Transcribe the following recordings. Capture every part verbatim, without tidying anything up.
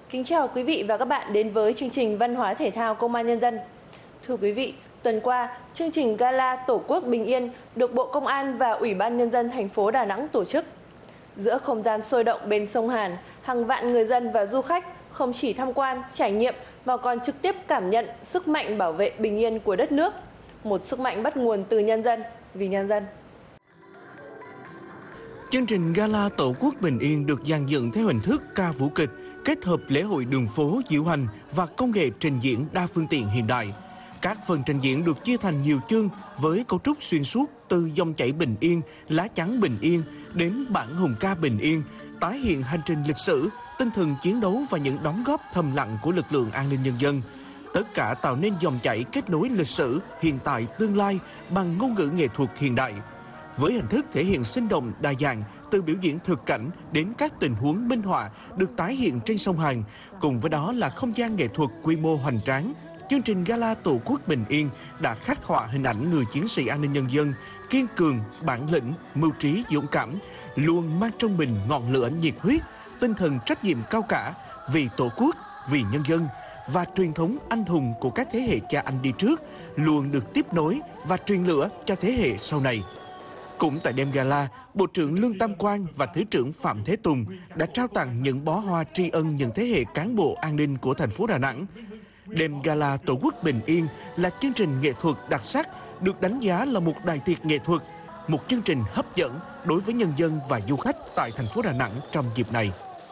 Kính chào quý vị và các bạn đến với chương trình Văn hóa Thể thao Công an Nhân dân. Thưa quý vị, tuần qua, chương trình Gala Tổ quốc Bình yên được Bộ Công an và Ủy ban Nhân dân thành phố Đà Nẵng tổ chức. Giữa không gian sôi động bên sông Hàn, hàng vạn người dân và du khách không chỉ tham quan, trải nghiệm mà còn trực tiếp cảm nhận sức mạnh bảo vệ bình yên của đất nước. Một sức mạnh bắt nguồn từ nhân dân, vì nhân dân. Chương trình Gala Tổ quốc Bình yên được dàn dựng theo hình thức ca vũ kịch, kết hợp lễ hội đường phố, diễu hành và công nghệ trình diễn đa phương tiện hiện đại. Các phần trình diễn được chia thành nhiều chương với cấu trúc xuyên suốt từ dòng chảy bình yên, lá chắn bình yên đến bản hùng ca bình yên, tái hiện hành trình lịch sử, tinh thần chiến đấu và những đóng góp thầm lặng của lực lượng an ninh nhân dân. Tất cả tạo nên dòng chảy kết nối lịch sử, hiện tại, tương lai bằng ngôn ngữ nghệ thuật hiện đại. Với hình thức thể hiện sinh động đa dạng, từ biểu diễn thực cảnh đến các tình huống minh họa được tái hiện trên sông Hàn, cùng với đó là không gian nghệ thuật quy mô hoành tráng. Chương trình Gala Tổ quốc Bình yên đã khắc họa hình ảnh người chiến sĩ an ninh nhân dân kiên cường, bản lĩnh, mưu trí, dũng cảm, luôn mang trong mình ngọn lửa nhiệt huyết, tinh thần trách nhiệm cao cả vì Tổ quốc, vì nhân dân, và truyền thống anh hùng của các thế hệ cha anh đi trước luôn được tiếp nối và truyền lửa cho thế hệ sau này. Cũng tại đêm gala, Bộ trưởng Lương Tam Quang và Thứ trưởng Phạm Thế Tùng đã trao tặng những bó hoa tri ân những thế hệ cán bộ an ninh của thành phố Đà Nẵng. Đêm gala Tổ quốc Bình yên là chương trình nghệ thuật đặc sắc, được đánh giá là một đại tiệc nghệ thuật, một chương trình hấp dẫn đối với nhân dân và du khách tại thành phố Đà Nẵng trong dịp này.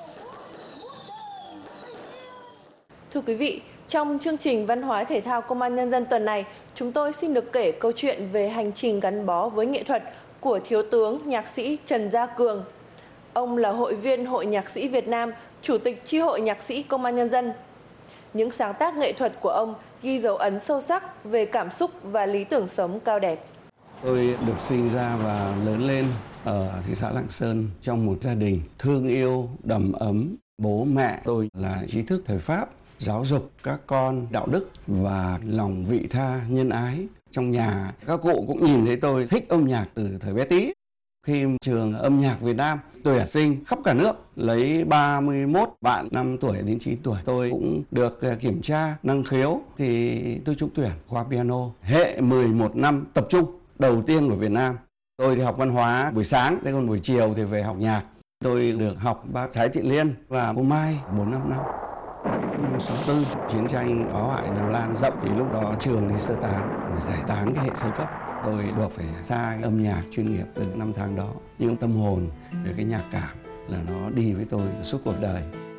Thưa quý vị, trong chương trình Văn hóa Thể thao Công an Nhân dân tuần này, chúng tôi xin được kể câu chuyện về hành trình gắn bó với nghệ thuật của Thiếu tướng Nhạc sĩ Trần Gia Cường. Ông là hội viên Hội Nhạc sĩ Việt Nam, Chủ tịch Chi hội Nhạc sĩ Công an Nhân dân. Những sáng tác nghệ thuật của ông ghi dấu ấn sâu sắc về cảm xúc và lý tưởng sống cao đẹp. Tôi được sinh ra và lớn lên ở thị xã Lạng Sơn trong một gia đình thương yêu, đầm ấm. Bố mẹ tôi là trí thức thời Pháp, giáo dục các con đạo đức và lòng vị tha nhân ái. Trong nhà, các cụ cũng nhìn thấy tôi thích âm nhạc từ thời bé tí. Khi trường âm nhạc Việt Nam tuyển sinh khắp cả nước, lấy ba mươi mốt bạn năm tuổi đến chín tuổi, tôi cũng được kiểm tra năng khiếu thì tôi trúng tuyển khoa piano. Hệ mười một năm tập trung đầu tiên của Việt Nam. Tôi thì học văn hóa buổi sáng, thế còn buổi chiều thì về học nhạc. Tôi được học bác Thái Thị Liên và cô Mai bốn năm năm. Năm sáu tư, chiến tranh phá hoại Đài Loan rộng thì lúc đó trường đi sơ tán, để giải tán cái hệ sơ cấp. Tôi buộc phải xa cái âm nhạc chuyên nghiệp từ năm tháng đó. Nhưng tâm hồn về cái nhạc cảm là nó đi với tôi suốt cuộc đời.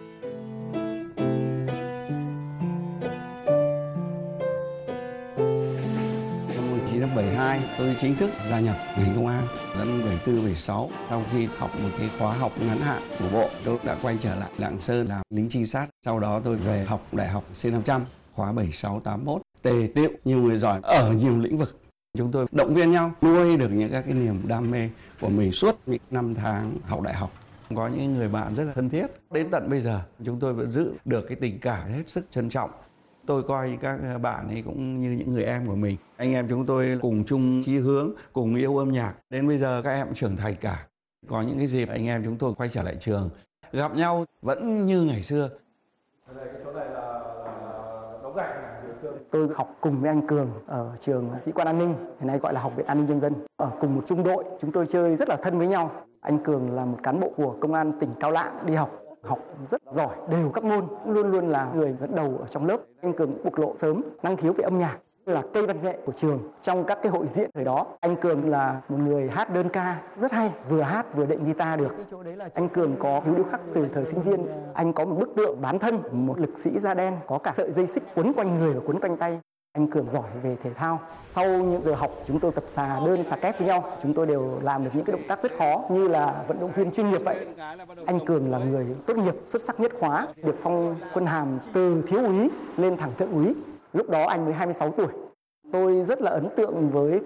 Năm một nghìn chín trăm bảy mươi hai, tôi chính thức gia nhập ngành công an. Năm bảy mươi tư, bảy mươi sáu, sau khi học một cái khóa học ngắn hạn của Bộ, tôi đã quay trở lại Lạng Sơn làm lính trinh sát. Sau đó tôi về học đại học C năm trăm, khóa bảy mươi sáu, tám mươi mốt, tề tiệu nhiều người giỏi ở nhiều lĩnh vực. Chúng tôi động viên nhau, nuôi được những các cái niềm đam mê của mình suốt những năm tháng học đại học. Có những người bạn rất là thân thiết. Đến tận bây giờ, chúng tôi vẫn giữ được cái tình cảm hết sức trân trọng. Tôi coi các bạn ấy cũng như những người em của mình. Anh em chúng tôi cùng chung chí hướng, cùng yêu âm nhạc. Đến bây giờ các em cũng trưởng thành cả. Có những cái dịp anh em chúng tôi quay trở lại trường, gặp nhau vẫn như ngày xưa. Cái chỗ này là đóng gạch. Tôi học cùng với anh Cường ở trường Sĩ quan An ninh, hiện nay gọi là Học viện An ninh Nhân dân. Ở cùng một trung đội, chúng tôi chơi rất là thân với nhau. Anh Cường là một cán bộ của Công an tỉnh Cao Lãng đi học, học rất giỏi, đều các môn, luôn luôn là người dẫn đầu ở trong lớp. Anh Cường cũng bộc lộ sớm năng khiếu về âm nhạc, là cây văn nghệ của trường. Trong các cái hội diễn thời đó, anh Cường là một người hát đơn ca rất hay, vừa hát vừa đệm guitar được. Anh Cường có khiếu điêu khắc từ thời sinh viên. Anh có một bức tượng bán thân, một lực sĩ da đen, có cả sợi dây xích quấn quanh người và quấn quanh tay. Anh Cường giỏi về thể thao. Sau những giờ học, chúng tôi tập xà đơn, xà kép với nhau. Chúng tôi đều làm được những cái động tác rất khó như là vận động viên chuyên nghiệp vậy. Anh Cường là người tốt nghiệp xuất sắc nhất khóa, được phong quân hàm từ thiếu úy lên thẳng thượng úy. Lúc đó anh mới hai mươi sáu tuổi. Tôi rất là ấn tượng với